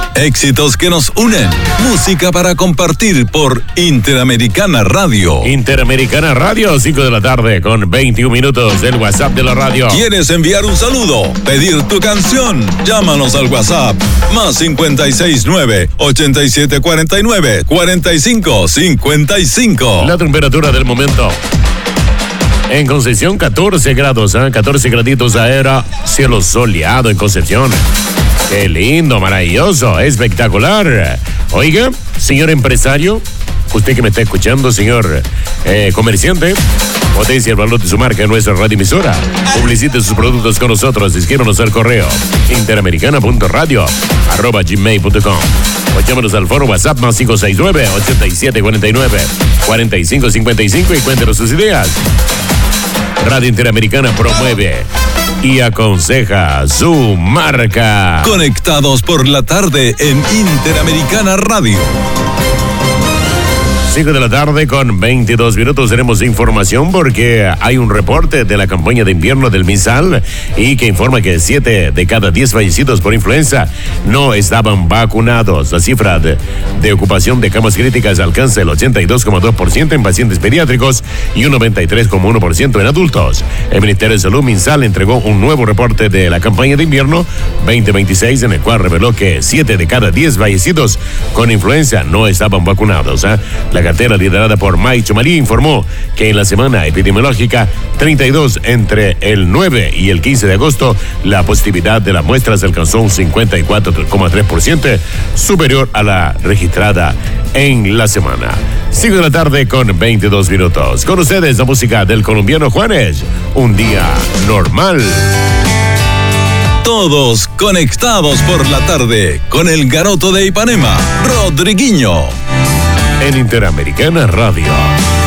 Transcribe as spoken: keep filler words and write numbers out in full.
Éxitos que nos unen. Música para compartir por Interamericana Radio. Interamericana Radio, cinco de la tarde con veintiún minutos del WhatsApp de la radio. ¿Quieres enviar un saludo? ¿Pedir tu canción? Llámanos al WhatsApp. Más cincuenta y seis nueve, ochenta y siete cuarenta y nueve, cuarenta y cinco cincuenta y cinco. La temperatura del momento. En Concepción, catorce grados, ¿eh? catorce graditos aera, cielo soleado en Concepción. Qué lindo, maravilloso, espectacular. Oiga, señor empresario, usted que me está escuchando, señor eh, comerciante, potencia el valor de su marca en nuestra radio emisora. Publicite sus productos con nosotros. Escríbanos al correo interamericana punto radio arroba gmail punto com o llámanos al foro WhatsApp más cinco seis nueve, ochenta y siete cuarenta y nueve, cuarenta y cinco cincuenta y cinco y cuéntenos sus ideas. Radio Interamericana promueve y aconseja su marca. Conectados por la tarde en Interamericana Radio. cinco de la tarde con veintidós minutos tenemos información porque hay un reporte de la campaña de invierno del MinSal y que informa que siete de cada diez fallecidos por influenza no estaban vacunados. La cifra de, de ocupación de camas críticas alcanza el ochenta y dos coma dos por ciento en pacientes pediátricos y un noventa y tres coma uno por ciento en adultos. El Ministerio de Salud MinSal entregó un nuevo reporte de la campaña de invierno veinte veintiséis en el cual reveló que siete de cada diez fallecidos con influenza no estaban vacunados. ¿eh? La cartera liderada por May Chomalí informó que en la semana epidemiológica treinta y dos entre el nueve y el quince de agosto, la positividad de las muestras alcanzó un cincuenta y cuatro coma tres por ciento, superior a la registrada en la semana. cinco de la tarde con veintidós minutos. Con ustedes la música del colombiano Juanes. Un día normal. Todos conectados por la tarde con el garoto de Ipanema, Rodriguinho. En Interamericana Radio.